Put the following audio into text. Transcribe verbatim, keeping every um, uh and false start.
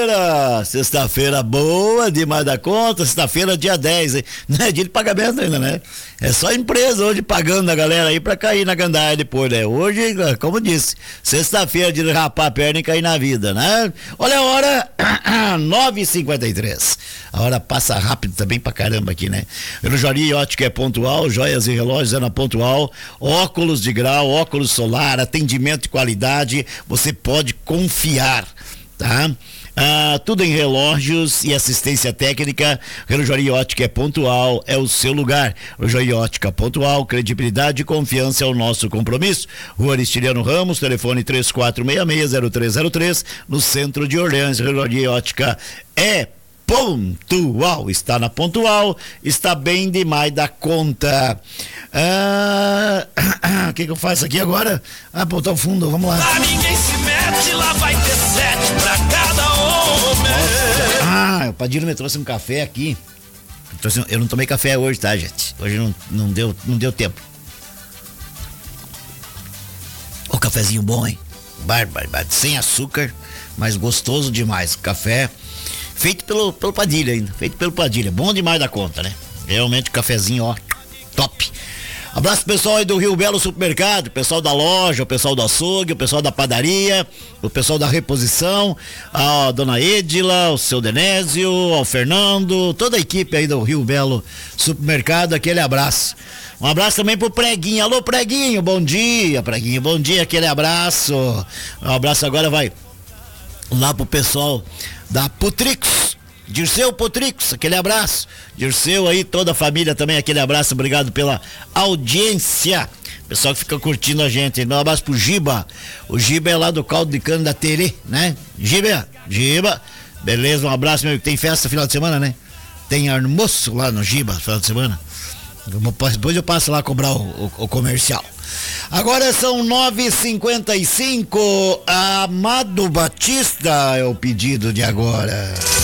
Sexta-feira boa, demais da conta, sexta-feira dia dez, hein? Não é dia de pagamento ainda, né? É só a empresa hoje pagando a galera aí pra cair na gandaia depois, né? Hoje, como disse, sexta-feira de rapar a perna e cair na vida, né? Olha a hora, nove e cinquenta e três. A hora passa rápido também pra caramba aqui, né? Relojaria Ótica é pontual, joias e relógios é na pontual, óculos de grau, óculos solar, atendimento de qualidade, você pode confiar, tá? Ah, tudo em relógios e assistência técnica. Relojaria Ótica é pontual, é o seu lugar. Relojaria Ótica pontual, credibilidade e confiança é o nosso compromisso. Rua Aristiliano Ramos, telefone três quatro seis seis, zero três zero três, no centro de Orleans. Relojaria Ótica é pontual, está na pontual, está bem demais da conta. Ah, o que que eu faço aqui agora? Ah, botar o fundo, vamos lá. Lá ninguém se mete, lá vai ter sete pra cada homem. Nossa. Ah, o Padilha me trouxe um café aqui. Trouxe, eu não tomei café hoje, tá, gente? Hoje não, não, deu, não deu tempo. O cafezinho bom, hein? Bárbaro, sem açúcar, mas gostoso demais. Café feito pelo, pelo Padilha ainda, feito pelo Padilha, bom demais da conta, né? Realmente o cafezinho, ó, top. Abraço pro pessoal aí do Rio Belo Supermercado, o pessoal da loja, o pessoal do açougue, o pessoal da padaria, o pessoal da reposição, a dona Edila, o seu Denésio, o Fernando, toda a equipe aí do Rio Belo Supermercado, aquele abraço. Um abraço também pro Preguinho, alô Preguinho, bom dia, Preguinho, bom dia, aquele abraço. Um abraço agora vai lá pro pessoal da Putrix, Dirceu Putrix, aquele abraço. Dirceu aí, toda a família também, aquele abraço, obrigado pela audiência. Pessoal que fica curtindo a gente. Um abraço pro Giba. O Giba é lá do caldo de cana da Terê, né? Giba, Giba, beleza, um abraço, meu. Tem festa final de semana, né? Tem almoço lá no Giba, final de semana. Depois eu passo lá cobrar o, o, o comercial. Agora são nove e cinquenta e cinco. Amado Batista é o pedido de agora.